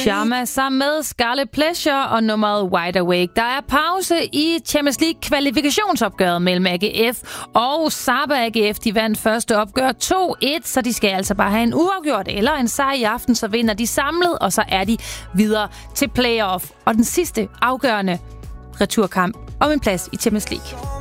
Sharma sammen med Scarlet Pleasure og nummeret Wide Awake. Der er pause i Champions League kvalifikationsopgøret mellem AGF og Saba AGF. De vandt første opgør 2-1, så de skal altså bare have en uafgjort eller en sejr i aften, så vinder de samlet, og så er de videre til playoff. Og den sidste afgørende returkamp om en plads i Champions League.